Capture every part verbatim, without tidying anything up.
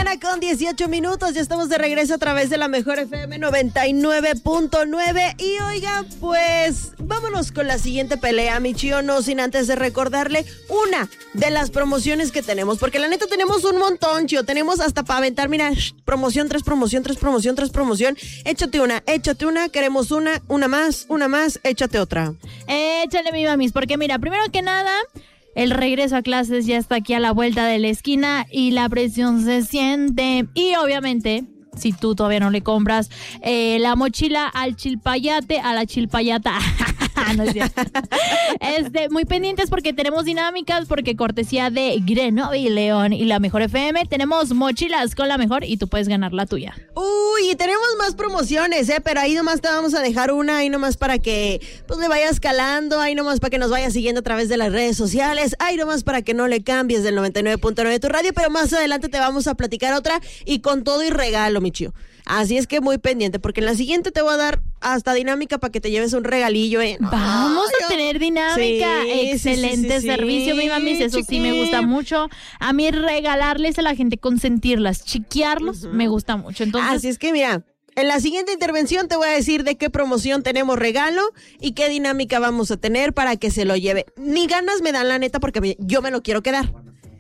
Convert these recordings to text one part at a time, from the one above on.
mañana con dieciocho minutos. Ya estamos de regreso a través de la Mejor F M noventa y nueve punto nueve. Y oiga, pues vámonos con la siguiente pelea, mi chío, no sin antes de recordarle una de las promociones que tenemos. Porque la neta tenemos un montón, chío. Tenemos hasta para aventar, mira, promoción, tres promoción, tres promoción, tres promoción. Échate una, échate una, queremos una, una más, una más, échate otra. Échale, mi mamis, porque mira, primero que nada, el regreso a clases ya está aquí a la vuelta de la esquina y la presión se siente. Y obviamente, si tú todavía no le compras eh, la mochila al chilpayate, a la chilpayata, no es cierto. Este, muy pendientes porque tenemos dinámicas, porque cortesía de Grenoble León y la Mejor F M, tenemos mochilas con la mejor y tú puedes ganar la tuya. Uy, y tenemos más promociones, ¿eh? Pero ahí nomás te vamos a dejar una, ahí nomás para que pues le vayas calando, ahí nomás para que nos vayas siguiendo a través de las redes sociales, ahí nomás para que no le cambies del noventa y nueve punto nueve de tu radio, pero más adelante te vamos a platicar otra y con todo y regalo, mi chío. Así es que muy pendiente, porque en la siguiente te voy a dar hasta dinámica para que te lleves un regalillo, ¿eh? No, Vamos a yo... tener dinámica. Sí, Excelente sí, sí, sí, servicio, sí, mi mamis. Eso chiqui. sí me gusta mucho. A mí regalarles a la gente, consentirlas, chiquearlos, uh-huh. me gusta mucho. Entonces, así es que mira, en la siguiente intervención te voy a decir de qué promoción tenemos regalo y qué dinámica vamos a tener para que se lo lleve. Ni ganas me dan, la neta, porque yo me lo quiero quedar.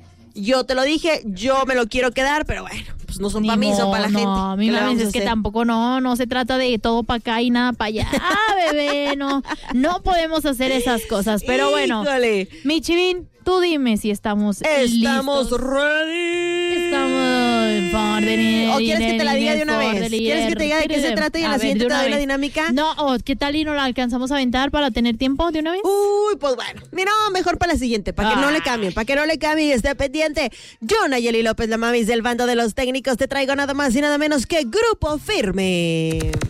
Yo te lo dije, yo me lo quiero quedar, pero bueno, pues no son para mí, son para la no, gente. No, mi mami, es que tampoco no, no se trata de todo para acá y nada para allá. Ah, bebé, no, no podemos hacer esas cosas, pero bueno. Híjole. Mi chivín, tú dime si estamos Estamos listos. ready. Estamos por venir. ¿O quieres que te la diga de una vez? ¿Quieres que te diga de qué se trata y en la siguiente te doy la dinámica? No, o ¿qué tal y no la alcanzamos a aventar para tener tiempo de una vez? Uy, pues bueno. Mira, mejor para la siguiente, para que ah. no le cambien, para que no le cambie y esté pendiente. Yo, Nayeli López, la mamis del bando de los técnicos, te traigo nada más y nada menos que Grupo Firme.